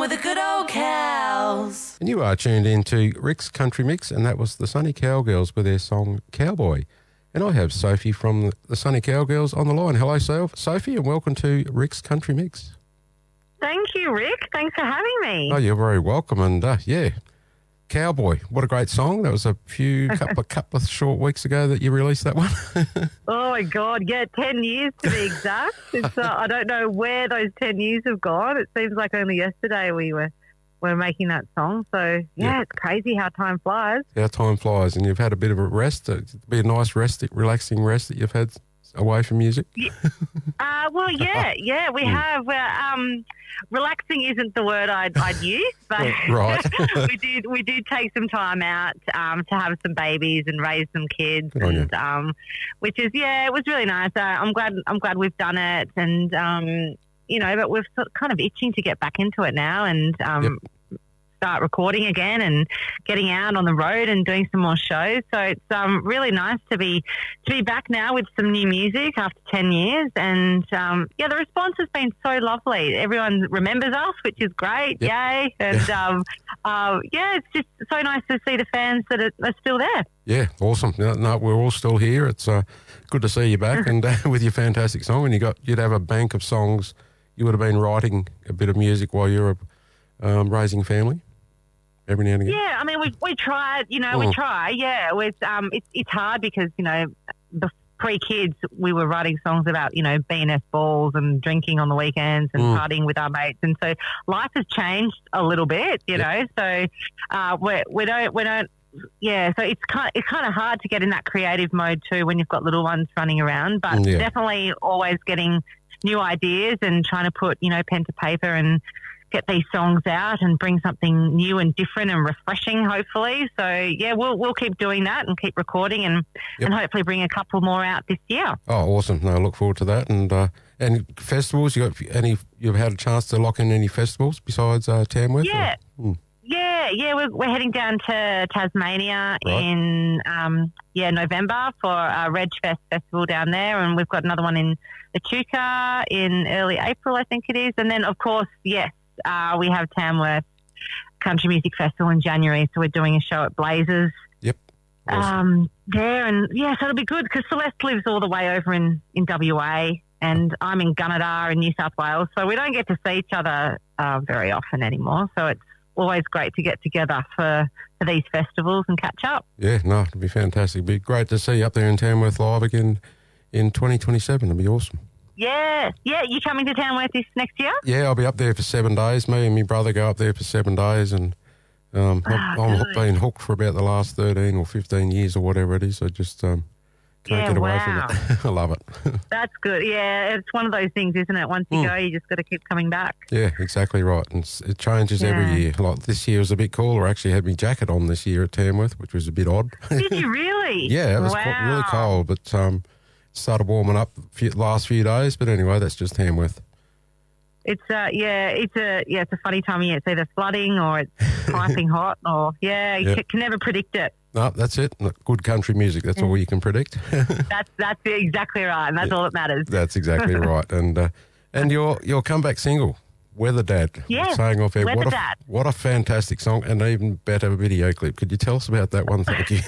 with the good old cows. And you are tuned into Rick's Country Mix, and that was the Sunny Cowgirls with their song Cowboy. And I have Sophie from the Sunny Cowgirls on the line. Hello, Sophie, and welcome to Rick's Country Mix. Thank you, Rick. Thanks for having me. Oh, you're very welcome. And yeah, Cowboy, what a great song. That was a couple of short weeks ago that you released that one. Oh, my God. Yeah, 10 years to be exact. It's, I don't know where those 10 years have gone. It seems like only yesterday we were making that song. So, yeah, it's crazy how time flies. How time flies. And you've had a bit of a rest. It'd be a nice rest, relaxing rest that you've had away from music. Yeah. Well, yeah, we have. Relaxing isn't the word I'd use, but right. we did take some time out to have some babies and raise some kids, and which is it was really nice. I'm glad we've done it, and but we're kind of itching to get back into it now, and start recording again and getting out on the road and doing some more shows. So it's really nice to be back now with some new music after 10 years. And the response has been so lovely. Everyone remembers us, which is great. Yep. Yay. And it's just so nice to see the fans that are still there. Yeah, awesome. No, we're all still here. It's good to see you back and with your fantastic song. And you'd have a bank of songs. You would have been writing a bit of music while you were raising family every now and again? Yeah, I mean, we tried, we try, yeah. It's hard because, pre-kids, we were writing songs about, B&S balls and drinking on the weekends and partying with our mates. And so life has changed a little bit, know, so we don't, yeah, so it's kind of hard to get in that creative mode too when you've got little ones running around, but definitely always getting new ideas and trying to put, pen to paper and get these songs out and bring something new and different and refreshing, hopefully. So, yeah, we'll keep doing that and keep recording and hopefully bring a couple more out this year. Oh, awesome. No, I look forward to that. And festivals, you've had a chance to lock in any festivals besides Tamworth? Yeah. We're heading down to Tasmania in November for a Reg Fest festival down there, and we've got another one in Echuca in early April, I think it is. And then, of course, yes, we have Tamworth Country Music Festival in January, so we're doing a show at Blazers. Yep. Awesome. There, and so it'll be good because Celeste lives all the way over in WA, and I'm in Gunnedah in New South Wales, so we don't get to see each other very often anymore. So it's always great to get together for these festivals and catch up. Yeah, no, it'll be fantastic. It'll be great to see you up there in Tamworth live again in 2027. It'll be awesome. Yeah. You coming to Tamworth this next year? Yeah, I'll be up there for 7 days. Me and my brother go up there for 7 days, and I've been hooked for about the last 13 or 15 years or whatever it is. I just can't get away from it. I love it. That's good. Yeah, it's one of those things, isn't it? Once you go, you just got to keep coming back. Yeah, exactly right. And it changes every year. Like this year was a bit cooler. I actually had my jacket on this year at Tamworth, which was a bit odd. Did you really? Yeah, it was really cold, but started warming up the last few days. But anyway, that's just Tamworth. It's it's a funny time of year. It's either flooding or it's piping hot, or you can never predict it. No, that's it. Good country music. That's all you can predict. That's exactly right, and that's all that matters. That's exactly right. And your comeback single, Weather Dad. Saying off air, what a fantastic song, and an even better video clip. Could you tell us about that one? Thank you.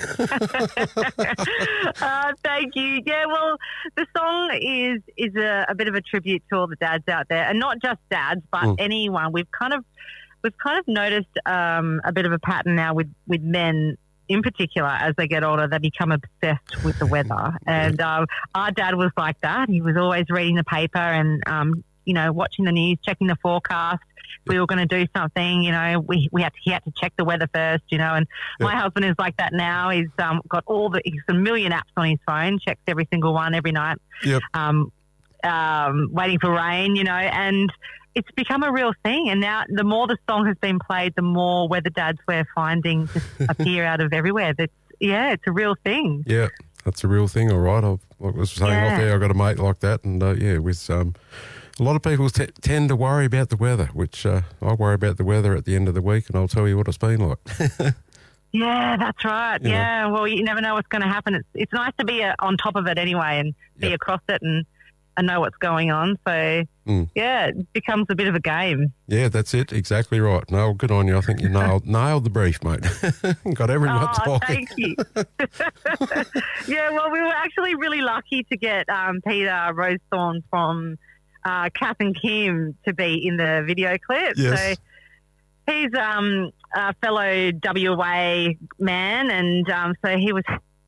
Thank you. Yeah, well, the song is a bit of a tribute to all the dads out there, and not just dads, but anyone. We've kind of noticed a bit of a pattern now with men. In particular, as they get older, they become obsessed with the weather. And our dad was like that. He was always reading the paper and, watching the news, checking the forecast. If we were going to do something, he had to check the weather first, and my husband is like that now. He's got he's a million apps on his phone, checks every single one every night, waiting for rain, and it's become a real thing. And now the more the song has been played, the more weather dads we're finding just appear out of everywhere. It's a real thing. Yeah, that's a real thing. All right. Like I was saying off there, I've got a mate like that. And with a lot of people tend to worry about the weather, which I worry about the weather at the end of the week, and I'll tell you what it's been like. Yeah, that's right. Well, you never know what's going to happen. It's nice to be on top of it anyway and be across it and know what's going on. So, yeah, it becomes a bit of a game. Yeah, that's it. Exactly right. No, good on you. I think you nailed the brief, mate. Got everyone talking. Thank you. Yeah, well, we were actually really lucky to get Peter Rosethorn from Kath and Kim to be in the video clip. Yes. So he's a fellow WA man, and so he was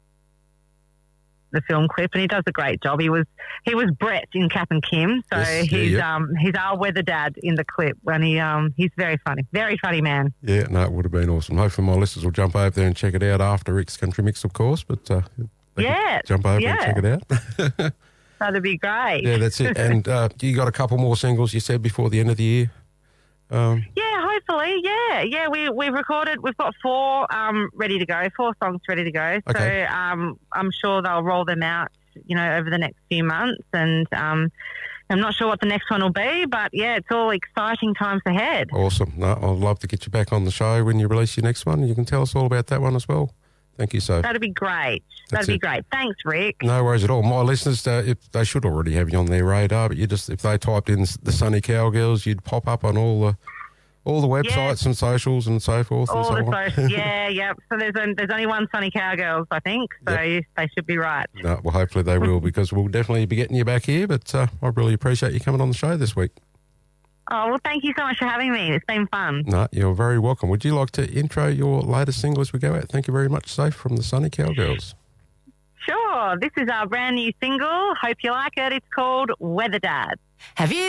the film clip, and he does a great job. He was Brett in Kath and Kim, so Yes, he's our weather dad in the clip. When he's very funny man. Yeah, no, it would have been awesome. Hopefully my listeners will jump over there and check it out after Rick's Country Mix, of course, but they can jump over and check it out. That'd be great. Yeah, that's it. And you got a couple more singles, you said, before the end of the year? Yeah, hopefully. Yeah. We've recorded. We've got 4 ready to go. 4 songs ready to go. Okay. So I'm sure they'll roll them out, over the next few months. And I'm not sure what the next one will be, but yeah, it's all exciting times ahead. Awesome. No, I'd love to get you back on the show when you release your next one. You can tell us all about that one as well. Thank you, Soph. That'd be great. That'd be great. Thanks, Rick. No worries at all. My listeners, if they should already have you on their radar, but if they typed in the Sunny Cowgirls, you'd pop up on all the websites and socials and so forth. All and so the on. socials. Yeah. So there's only one Sunny Cowgirls, I think. So they should be right. No, well, hopefully they will, because we'll definitely be getting you back here. But I really appreciate you coming on the show this week. Oh, well, thank you so much for having me. It's been fun. No, you're very welcome. Would you like to intro your latest single as we go out? Thank you very much, Soph, from the Sunny Cowgirls. Sure. This is our brand new single. Hope you like it. It's called Weather Dad. Have you